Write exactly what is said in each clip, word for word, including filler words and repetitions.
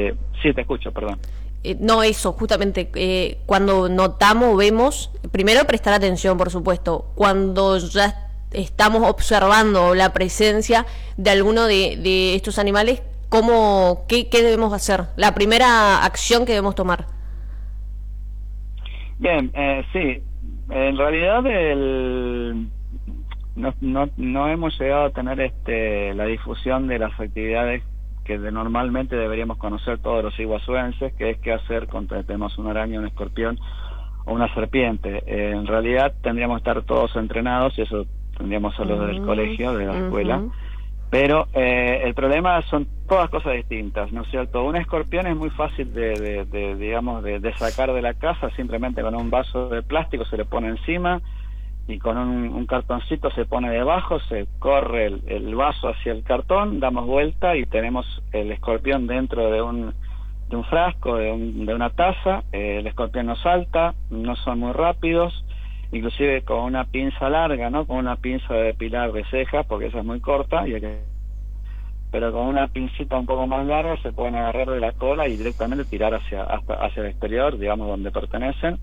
este, sí, te escucho, perdón. Eh, no, eso, justamente, eh, cuando notamos, vemos, primero prestar atención, por supuesto, cuando ya estamos observando la presencia de alguno de, de estos animales, ¿cómo, qué, qué debemos hacer? La primera acción que debemos tomar. Bien, eh, sí, en realidad el, no, no, no hemos llegado a tener este, la difusión de las actividades que de, normalmente deberíamos conocer todos los iguazuenses, que es qué hacer cuando tenemos una araña, un escorpión o una serpiente. Eh, en realidad tendríamos que estar todos entrenados, y eso tendríamos que hacerlo desde el colegio, de la Uh-huh. escuela, pero eh, el problema son todas cosas distintas, ¿no es cierto? Un escorpión es muy fácil de, de, de digamos, de, de sacar de la casa, simplemente con un vaso de plástico se le pone encima, y con un, un cartoncito se pone debajo, se corre el, el vaso hacia el cartón, damos vuelta y tenemos el escorpión dentro de un, de un frasco, de, un, de una taza. Eh, el escorpión no salta, no son muy rápidos, inclusive con una pinza larga, ¿no? Con una pinza de depilar de cejas, porque esa es muy corta, y hay que... pero con una pincita un poco más larga se pueden agarrar de la cola y directamente tirar hacia, hasta, hacia el exterior, digamos, donde pertenecen,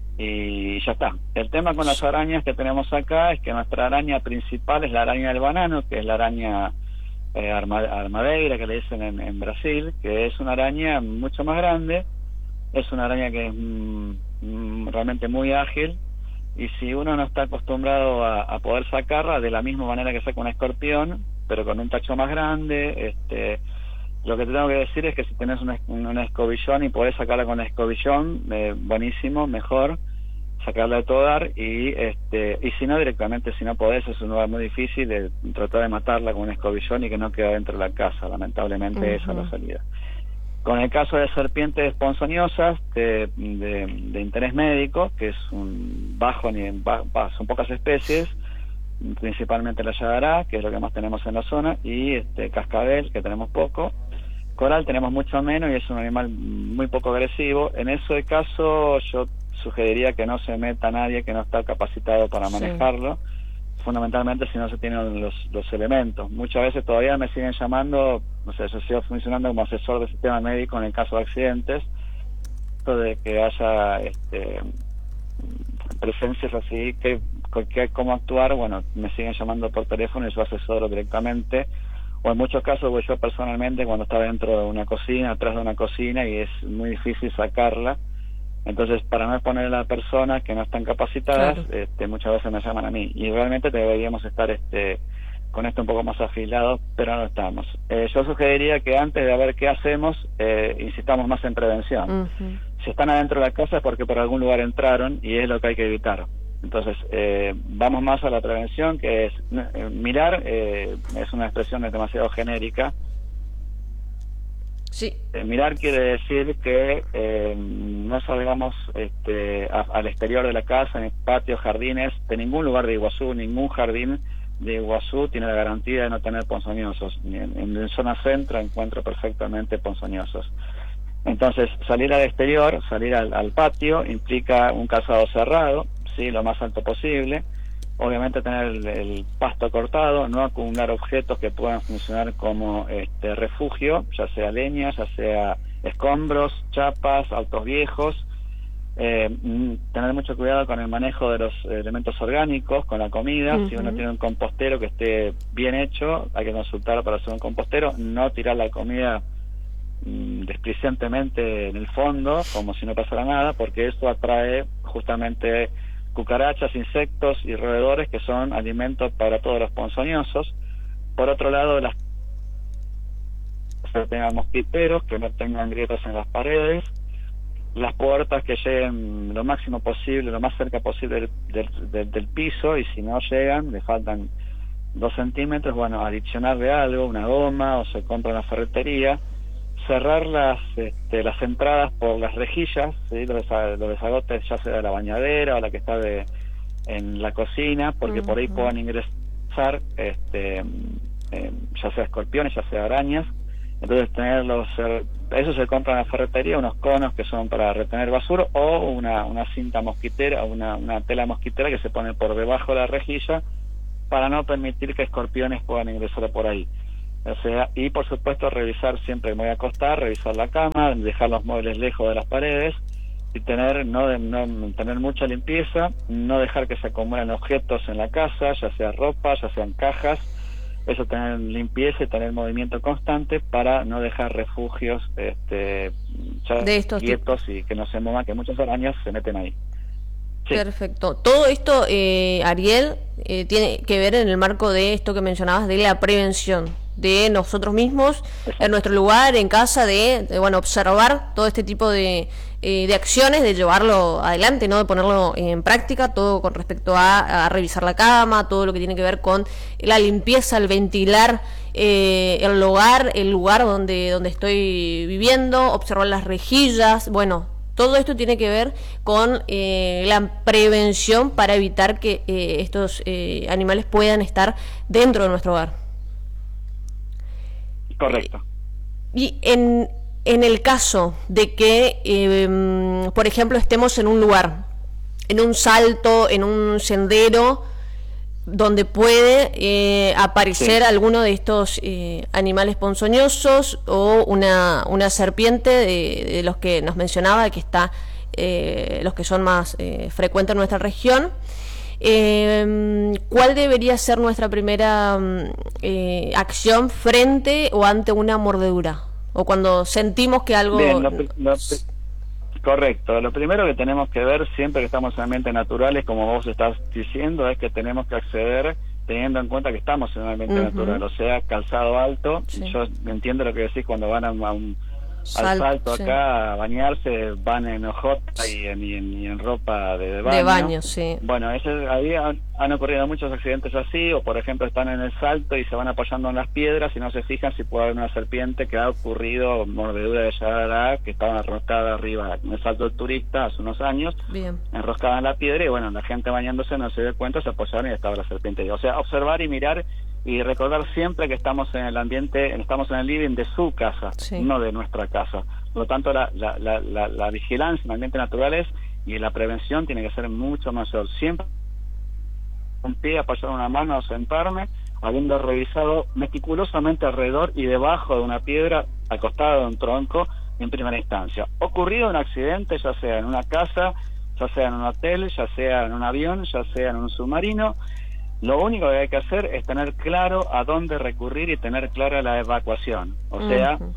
y ya está. El tema con las arañas que tenemos acá es que nuestra araña principal es la araña del banano, que es la araña eh, arma, armadeira, que le dicen en, en Brasil, que es una araña mucho más grande, es una araña que es mm, realmente muy ágil, y si uno no está acostumbrado a, a poder sacarla de la misma manera que saca un escorpión, pero con un tacho más grande, este... lo que te tengo que decir es que si tenés un, un escobillón y podés sacarla con el escobillón, eh, buenísimo, mejor, sacarla de todo dar, y este y si no, directamente, si no podés, es un lugar muy difícil, de tratar de matarla con un escobillón y que no quede dentro de la casa, lamentablemente. Uh-huh. Esa es la salida. Con el caso de serpientes ponzoñosas de, de, de interés médico, que es un bajo, bajo, son pocas especies, principalmente la yagará, que es lo que más tenemos en la zona, y este cascabel, que tenemos poco. Coral tenemos mucho menos y es un animal muy poco agresivo. En ese caso yo sugeriría que no se meta nadie que no está capacitado para manejarlo, sí. Fundamentalmente si no se tienen los, los elementos. Muchas veces todavía me siguen llamando, no sé, yo sigo funcionando como asesor de sistema médico en el caso de accidentes, de que haya este, presencias así, que, que cómo actuar. Bueno, me siguen llamando por teléfono y yo asesoro directamente, o en muchos casos voy yo personalmente cuando está dentro de una cocina, atrás de una cocina, y es muy difícil sacarla. Entonces, para no exponer a las personas que no están capacitadas, claro. este, muchas veces me llaman a mí, y realmente deberíamos estar este, con esto un poco más afilados, pero no estamos. Eh, yo sugeriría que antes de ver qué hacemos, eh, insistamos más en prevención. Uh-huh. Si están adentro de la casa es porque por algún lugar entraron, y es lo que hay que evitar. Entonces, eh, vamos más a la prevención, que es eh, mirar, eh, es una expresión demasiado genérica. Sí. Eh, mirar quiere decir que eh, no salgamos este, a, al exterior de la casa, en patios, jardines, de ningún lugar de Iguazú. Ningún jardín de Iguazú tiene la garantía de no tener ponzoñosos. En, en, en zona centro encuentro perfectamente ponzoñosos. Entonces, salir al exterior, salir al, al patio, implica un calzado cerrado, sí, lo más alto posible. Obviamente tener el, el pasto cortado, no acumular objetos que puedan funcionar como este refugio, ya sea leña, ya sea escombros, chapas, autos viejos. Eh, tener mucho cuidado con el manejo de los elementos orgánicos, con la comida. Uh-huh. Si uno tiene un compostero que esté bien hecho, hay que consultarlo para hacer un compostero. No tirar la comida mmm, desplicentemente en el fondo, como si no pasara nada, porque esto atrae justamente cucarachas, insectos y roedores, que son alimentos para todos los ponzoñosos. Por otro lado, las que tengan mosquiteros, que no tengan grietas en las paredes, las puertas que lleguen lo máximo posible, lo más cerca posible del, del, del piso, y si no llegan, le faltan dos centímetros, bueno, adicionarle algo, una goma, o se compra en la ferretería. Cerrar las este, las entradas por las rejillas, ¿sí? los, los desagotes, ya sea de la bañadera o la que está de en la cocina, porque uh-huh. por ahí puedan ingresar este eh, ya sea escorpiones, ya sea arañas. Entonces tenerlos, eso se compra en la ferretería, unos conos que son para retener basura, o una, una cinta mosquitera, una, una tela mosquitera que se pone por debajo de la rejilla para no permitir que escorpiones puedan ingresar por ahí. O sea, y por supuesto revisar siempre que me voy a acostar, revisar la cama, dejar los muebles lejos de las paredes y tener no, no tener mucha limpieza, no dejar que se acumulen objetos en la casa, ya sea ropa, ya sean cajas, eso, tener limpieza y tener movimiento constante para no dejar refugios este, ya de estos quietos tipos. Y que no se muevan, que muchas arañas se meten ahí. Sí. Perfecto. Todo esto, eh, Ariel, eh, tiene que ver en el marco de esto que mencionabas, de la prevención, de nosotros mismos, en nuestro lugar, en casa, de, de bueno, observar todo este tipo de, eh, de acciones, de llevarlo adelante, ¿no? De ponerlo en práctica, todo con respecto a, a revisar la cama, todo lo que tiene que ver con la limpieza, el ventilar eh, el lugar, el lugar donde, donde estoy viviendo, observar las rejillas, bueno, todo esto tiene que ver con eh, la prevención para evitar que eh, estos eh, animales puedan estar dentro de nuestro hogar. Correcto. Y en, en el caso de que, eh, por ejemplo, estemos en un lugar, en un salto, en un sendero, donde puede eh, aparecer sí. alguno de estos eh, animales ponzoñosos o una, una serpiente de, de los que nos mencionaba, que está eh, los que son más eh, frecuentes en nuestra región, eh, ¿cuál debería ser nuestra primera eh, acción frente o ante una mordedura? O cuando sentimos que algo... Bien, lo, lo, correcto. Lo primero que tenemos que ver siempre que estamos en ambientes naturales, como vos estás diciendo, es que tenemos que acceder teniendo en cuenta que estamos en un ambiente uh-huh. natural, o sea, calzado alto. Sí. Yo entiendo lo que decís cuando van a, a un Sal, al salto sí. acá a bañarse, van en ojota y en, y en, y en ropa de, de baño. De baño, sí. Bueno, ese, ahí han, han ocurrido muchos accidentes así, o por ejemplo están en el salto y se van apoyando en las piedras y no se fijan si puede haber una serpiente, que ha ocurrido mordedura de Yarará, que estaba enroscada arriba en el salto del turista hace unos años, bien, enroscada en la piedra, y bueno, la gente bañándose no se dio cuenta, se apoyaron y estaba la serpiente. O sea, observar y mirar y recordar siempre que estamos en el ambiente, estamos en el living de su casa, sí. no de nuestra casa. Por lo tanto, la, la, la, la, la vigilancia en ambientes naturales y la prevención tiene que ser mucho mayor. Siempre un pie, apoyar una mano o sentarme, habiendo revisado meticulosamente alrededor y debajo de una piedra, acostado de un tronco, en primera instancia. Ocurrido un accidente, ya sea en una casa, ya sea en un hotel, ya sea en un avión, ya sea en un submarino, lo único que hay que hacer es tener claro a dónde recurrir y tener clara la evacuación. O sea, uh-huh.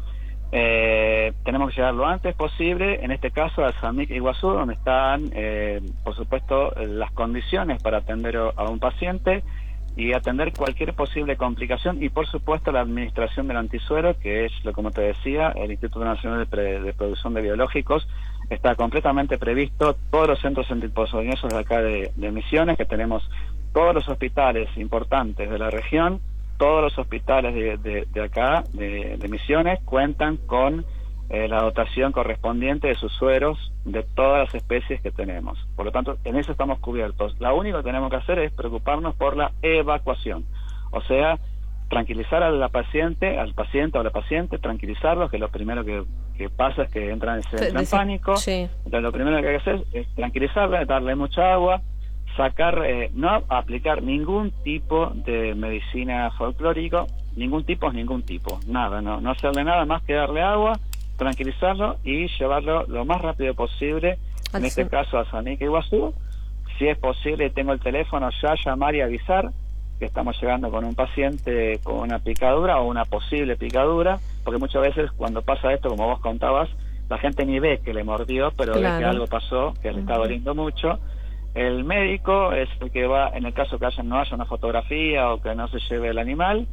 eh, tenemos que llegar lo antes posible, en este caso a San Miguel Iguazú, donde están, eh, por supuesto, las condiciones para atender a un paciente y atender cualquier posible complicación, y por supuesto la administración del antisuero, que es, lo como te decía, el Instituto Nacional de, Pre- de Producción de Biológicos, está completamente previsto. Todos los centros antiponzoñosos de acá de, de Misiones, que tenemos todos los hospitales importantes de la región, todos los hospitales de, de, de acá, de, de Misiones, cuentan con eh, la dotación correspondiente de sus sueros de todas las especies que tenemos. Por lo tanto, en eso estamos cubiertos. Lo único que tenemos que hacer es preocuparnos por la evacuación. O sea, tranquilizar a la paciente, al paciente o a la paciente, tranquilizarlos, que lo primero que, que pasa es que entran, se entra en pánico. Sí. Entonces, lo primero que hay que hacer es tranquilizarla, darle mucha agua, sacar, eh, no aplicar ningún tipo de medicina folclórico, ningún tipo es ningún tipo, nada, no, no hacerle nada más que darle agua, tranquilizarlo y llevarlo lo más rápido posible, en Así. este caso a San Miguel Iguazú. Si es posible, tengo el teléfono, ya llamar y avisar que estamos llegando con un paciente con una picadura o una posible picadura, porque muchas veces cuando pasa esto, como vos contabas, la gente ni ve que le mordió, pero claro. ve que algo pasó, que le está doliendo mucho. El médico es el que va, en el caso que haya, no haya una fotografía o que no se lleve el animal.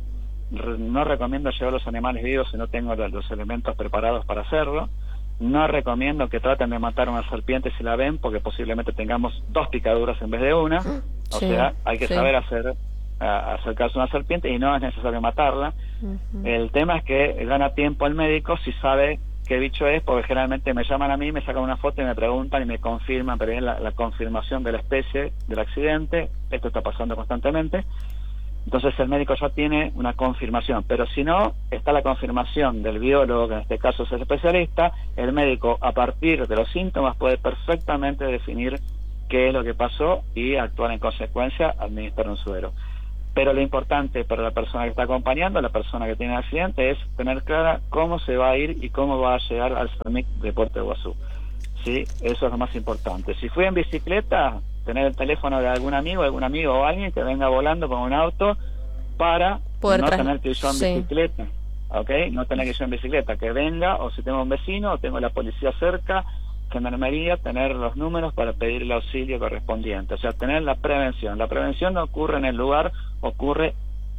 No recomiendo llevar los animales vivos si no tengo los elementos preparados para hacerlo. No recomiendo que traten de matar una serpiente si la ven, porque posiblemente tengamos dos picaduras en vez de una. O sí, sea, hay que sí. saber hacer a, acercarse a una serpiente y no es necesario matarla. Uh-huh. El tema es que gana tiempo el médico si sabe qué bicho es, porque generalmente me llaman a mí, me sacan una foto y me preguntan y me confirman, pero es la, la confirmación de la especie del accidente. Esto está pasando constantemente. Entonces el médico ya tiene una confirmación, pero si no, está la confirmación del biólogo, que en este caso es el especialista. El médico, a partir de los síntomas, puede perfectamente definir qué es lo que pasó y actuar en consecuencia, administrar un suero. pero lo importante para la persona que está acompañando, la persona que tiene el accidente, es tener clara cómo se va a ir y cómo va a llegar al CERMIC de Puerto Iguazú. ¿Sí? Eso es lo más importante. Si fui en bicicleta, tener el teléfono de algún amigo, algún amigo o alguien que venga volando con un auto para Poder no tener que ir yo en sí. bicicleta, ¿ok? No tener que ir yo en bicicleta, que venga, o si tengo un vecino o tengo la policía cerca, gendarmería, tener los números para pedir el auxilio correspondiente, o sea, tener la prevención. La prevención no ocurre en el lugar, ocurre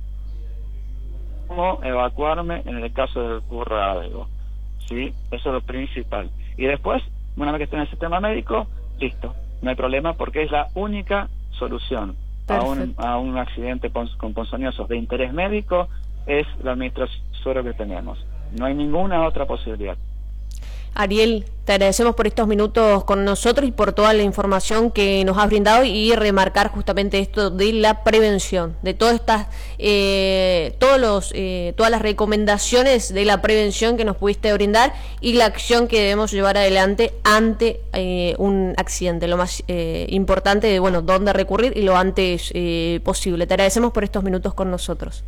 cómo evacuarme en el caso de que ocurra algo, ¿sí? Eso es lo principal. Y después, una vez que esté en el sistema médico, listo, no hay problema, porque es la única solución a un, a un accidente con ponzoñosos de interés médico, es la administración que tenemos. No hay ninguna otra posibilidad. Ariel, te agradecemos por estos minutos con nosotros y por toda la información que nos has brindado, y remarcar justamente esto de la prevención, de todas estas, eh, todos los, eh, todas las recomendaciones de la prevención que nos pudiste brindar y la acción que debemos llevar adelante ante eh, un accidente. Lo más eh, importante, bueno, dónde recurrir y lo antes eh, posible. Te agradecemos por estos minutos con nosotros.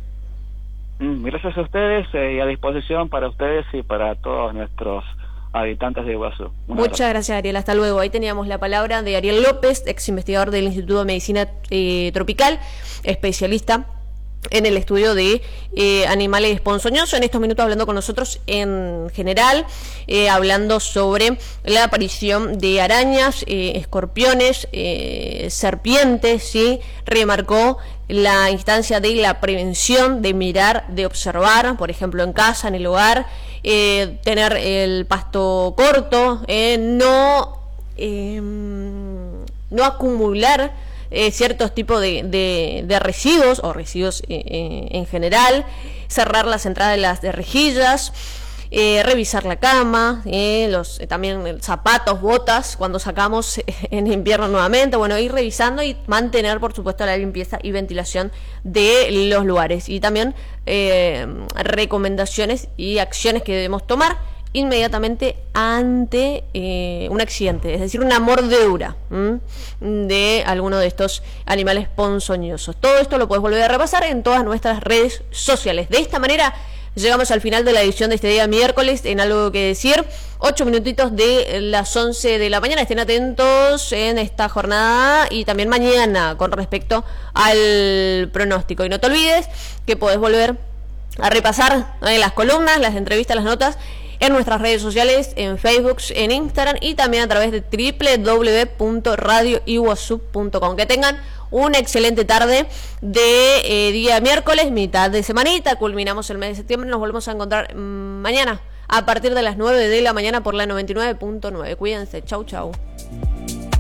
Gracias a ustedes eh, y a disposición para ustedes y para todos nuestros habitantes de Iguazú. Un Muchas abrazo. Gracias, Ariel. Hasta luego. Ahí teníamos la palabra de Ariel López, ex investigador del Instituto de Medicina eh, Tropical, especialista en el estudio de eh, animales ponzoñosos. En estos minutos hablando con nosotros en general, eh, hablando sobre la aparición de arañas, eh, escorpiones, eh, serpientes, ¿sí? Remarcó la instancia de la prevención, de mirar, de observar, por ejemplo en casa, en el hogar, eh, tener el pasto corto, eh, no, eh, no acumular Eh, ciertos tipos de, de, de residuos o residuos eh, eh, en general, cerrar las entradas de las de rejillas, eh, revisar la cama, eh, los eh, también zapatos, botas cuando sacamos eh, en invierno nuevamente, bueno, ir revisando y mantener por supuesto la limpieza y ventilación de los lugares, y también eh, recomendaciones y acciones que debemos tomar inmediatamente ante eh, un accidente, es decir, una mordedura ¿m? de alguno de estos animales ponzoñosos. Todo esto lo puedes volver a repasar en todas nuestras redes sociales. De esta manera llegamos al final de la edición de este día miércoles en Algo que Decir, ocho minutitos de las once de la mañana. Estén atentos en esta jornada y también mañana con respecto al pronóstico, y no te olvides que podés volver a repasar ¿eh? las columnas, las entrevistas, las notas en nuestras redes sociales, en Facebook, en Instagram y también a través de doble u doble u doble u punto radio iguazú punto com. Que tengan una excelente tarde de eh, día miércoles, mitad de semanita, culminamos el mes de septiembre, nos volvemos a encontrar mmm, mañana a partir de las nueve de la mañana por la noventa y nueve punto nueve. Cuídense, chau chau.